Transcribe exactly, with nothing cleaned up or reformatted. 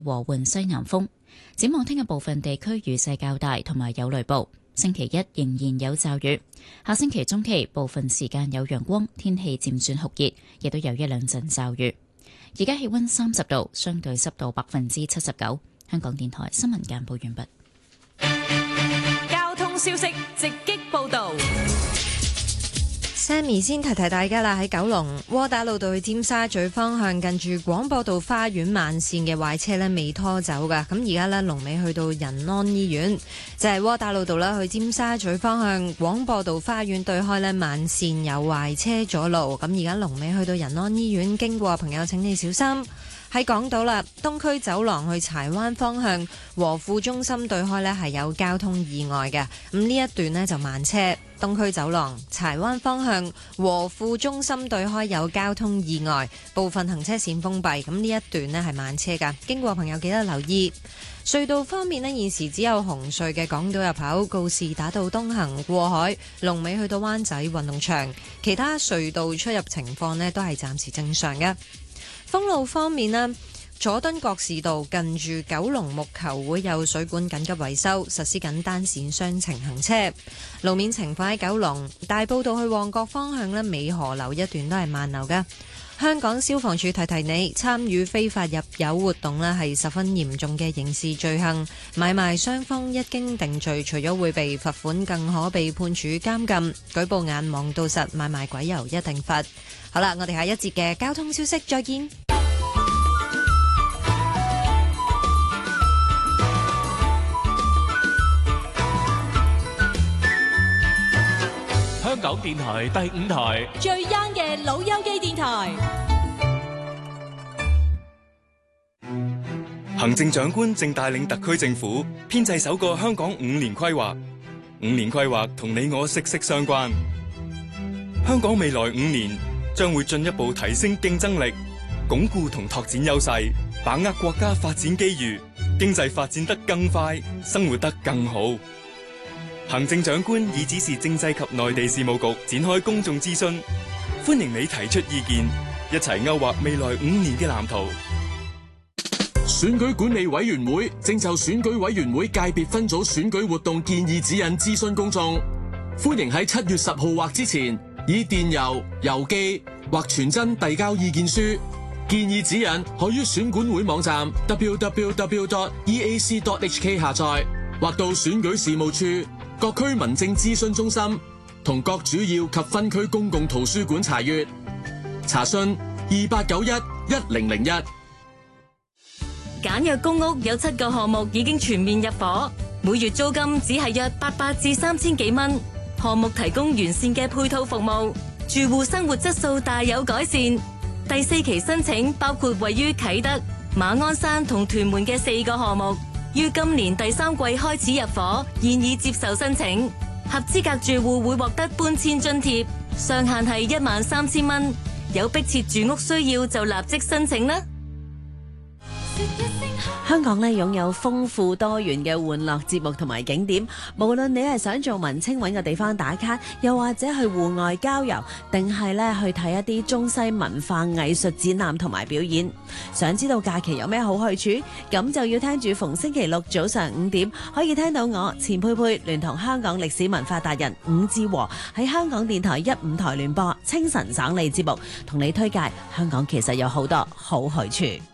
和緩西南風。展望聽日部分地區雨勢較大，同埋有雷暴。星期一仍然有驟雨，下星期中期部分時間有陽光，天氣漸轉酷熱，亦都有一兩陣驟雨。而家氣溫三十度，相對濕度百分之七十九。香港電台新聞簡報完畢。 交通消息直擊報道。 Sammy 先提提大家啦，喺九龍窩打老道去尖沙咀方向，近住廣播道花園慢線嘅壞車呢未拖走噶，咁而家呢，龍尾去到仁安醫院，就係窩打老道啦，去尖沙咀方向廣播道花園對開呢慢線有壞車阻路，咁而家龍尾去到仁安醫院，經過朋友請你小心。喺港島啦，東區走廊去柴灣方向和富中心對開呢係有交通意外嘅，咁呢一段呢就慢車。東區走廊柴灣方向和富中心對開有交通意外，部分行車線封閉，咁呢一段呢係慢車㗎，經過朋友記得留意。隧道方面呢，現時只有紅隧嘅港島入口告士打道東行過海，龍尾去到灣仔運動場，其他隧道出入情況呢都係暫時正常嘅。封路方面呢，佐敦覺士道近住九龍木球會有水管緊急維修，實施緊單線雙程行車。路面情況喺九龍大埔道去旺角方向呢，美河樓一段都係慢流嘅。香港消防處提提你，參與非法入油活動呢係十分嚴重嘅刑事罪行，買賣雙方一經定罪，除咗會被罰款，更可被判處監禁。舉報眼望到實，買賣鬼油一定罰。好啦，我哋下一節嘅交通消息再見。 香港電台第五台最 young 嘅老友記電台。 行政長官正帶領特區政府編製首個香港五年規劃，五年規劃同你我息息相關。香港未來五年將會進一步提升競爭力，鞏固同拓展優勢，把握國家發展機遇，經濟發展得更快，生活得更好。行政長官已指示政制及內地事務局展開公眾諮詢，歡迎你提出意見，一齊勾畫未來五年嘅藍圖。 選舉管理委員會正就選舉委員會界別分組選舉活動建議指引諮詢公眾，歡迎喺七月十號或之前以電郵、郵寄或傳真遞交意見書。建議指引可於選管會網站 double-u double-u double-u dot e a c dot h k 下載，或到選舉事務處、各區民政諮詢中心同各主要及分區公共圖書館查閱。查詢二八九一一零零一。 簡約公屋有七個項目已經全面入伙，每月租金只係約八百至三千幾蚊。項目提供完善嘅配套服務，住戶生活質素大有改善。第四期申請包括位於啟德、馬鞍山同屯門嘅四個項目，於今年第三季開始入伙，現已接受申請。合資格住戶會獲得搬遷津貼，上限係一萬三千蚊。有迫切住屋需要就立即申請啦。 香港咧擁有豐富多元嘅玩樂節目同埋景點，無論你係想做文青揾個地方打卡，又或者去戶外郊遊，定係咧去睇一啲中西文化藝術展覽同埋表演。想知道假期有咩好去處？咁就要聽住逢星期六早上五點，可以聽到我錢佩佩聯同香港歷史文化達人伍志和喺香港電台一五台聯播清晨省理節目，同你推介香港其實有好多好去處。